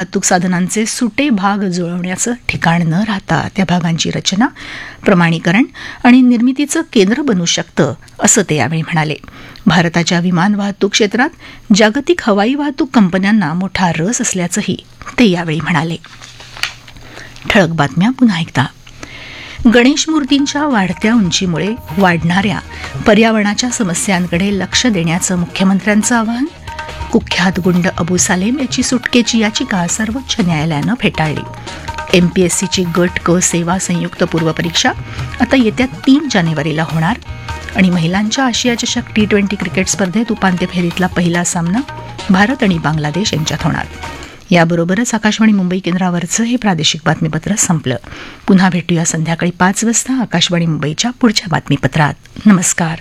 वाहतूक साधनांचे सुटे भाग जुळवण्याचं ठिकाण न राहता त्या भागांची रचना, प्रमाणीकरण आणि निर्मितीचं केंद्र बनू शकतं, असं ते यावेळी म्हणाले. भारताच्या विमान वाहतूक क्षेत्रात जागतिक हवाई वाहतूक कंपन्यांना मोठा रस असल्याचंही ते यावेळी म्हणाले. ठळक बातम्या पुन्हा एकदा. गणेश मूर्तींच्या वाढत्या उंचीमुळे वाढणाऱ्या पर्यावरणाच्या समस्यांकडे लक्ष देण्याचं मुख्यमंत्र्यांचं आवाहन. कुख्यात गुंड अबू सालेम याची सुटकेची याचिका सर्वोच्च न्यायालयानं फेटाळली. एमपीएससीची गट क सेवा संयुक्त पूर्वपरीक्षा आता येत्या 3 जानेवारीला होणार. आणि महिलांच्या आशिया चषक T20 क्रिकेट स्पर्धेत उपांत्य फेरीतला पहिला सामना भारत आणि बांगलादेश यांच्यात होणार. याबरोबरच आकाशवाणी मुंबई केंद्रावरचं हे प्रादेशिक बातमीपत्र संपलं. पुन्हा भेटूया संध्याकाळी 5 वाजता आकाशवाणी मुंबईच्या पुढच्या बातमीपत्रात. नमस्कार.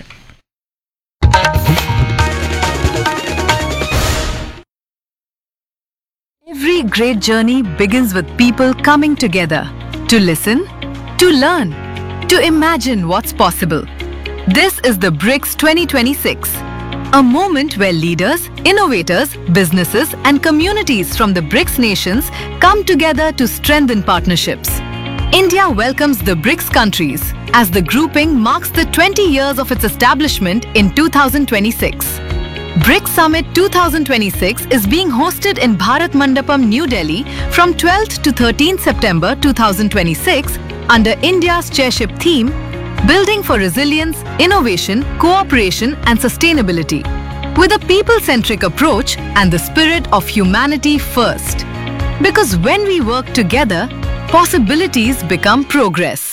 Every great journey begins with people coming together to listen, to learn, to imagine what's possible. This is the BRICS 2026, a moment where leaders, innovators, businesses and communities from the BRICS nations come together to strengthen partnerships. India welcomes the BRICS countries as the grouping marks the 20 years of its establishment in 2026. BRICS Summit 2026 is being hosted in Bharat Mandapam, New Delhi from 12th to 13th September 2026 under India's chairship theme, Building for Resilience, Innovation, Cooperation and Sustainability, with a people-centric approach and the spirit of humanity first. Because when we work together, possibilities become progress.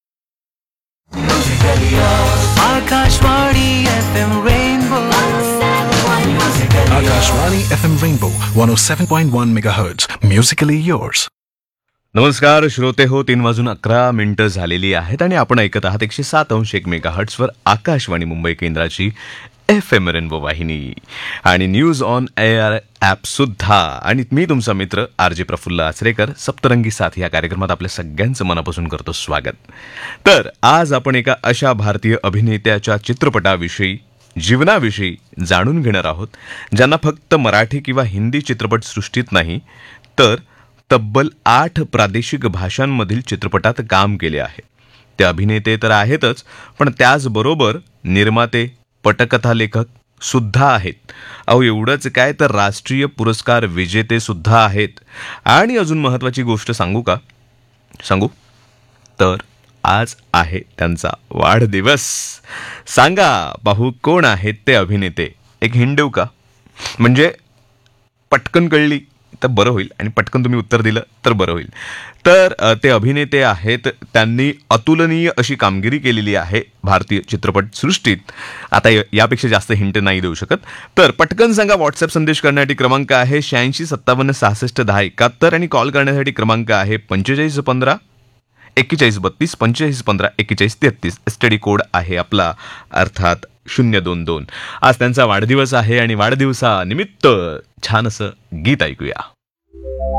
Akashvani FM Rainbow. Akashvani FM Rainbow 107.1 MHz. Musically yours. नमस्कार श्रोते हो, 3:11 झालेली आहेत आणि आपण ऐकत आहात 107.1 मेगाहर्ट्झवर आकाशवाणी मुंबई केंद्राची FM रेनबो वाहिनी आणि न्यूज ऑन एअर ॲप सुद्धा. आणि मी तुमचा मित्र RJ प्रफुल्ल आचरेकर. सप्तरंगी साथ या कार्यक्रमात आपल्या सगळ्यांचं मनापासून करतो स्वागत. तर आज आपण एका अशा भारतीय अभिनेत्याच्या चित्रपटाविषयी, जीवनाविषयी जाणून घेणार आहोत ज्यांना फक्त मराठी किंवा हिंदी चित्रपटसृष्टीत नाही तर तब्बल 8 प्रादेशिक भाषांमधील चित्रपटात काम केले आहे. ते अभिनेते तर आहेतच, पण त्याचबरोबर निर्माते, पटकथा लेखक सुद्धा आहेत. अहो एवढंच काय, तर राष्ट्रीय पुरस्कार विजेते सुद्धा आहेत. आणि अजून महत्त्वाची गोष्ट सांगू तर आज आहे त्यांचा वाढदिवस. सांगा पाहू कोण आहेत ते अभिनेते. एक हिंट देऊ का? म्हणजे पटकन कळली तर बरं होईल आणि पटकन तुम्ही उत्तर दिलं तर बरं होईल. तर ते अभिनेते आहेत, त्यांनी अतुलनीय अशी कामगिरी केलेली आहे भारतीय चित्रपटसृष्टीत. आता यापेक्षा जास्त हिंट नाही देऊ शकत. तर पटकन सांगा. व्हॉट्सअप संदेश करण्यासाठी क्रमांक आहे 86 57 66 10 71 आणि कॉल करण्यासाठी क्रमांक आहे 45 15 41 32 45 15 41 33. STD कोड आहे आपला, अर्थात 022. आज त्यांचा वाढदिवस आहे आणि वाढदिवसानिमित्त छान असं गीत ऐकूया.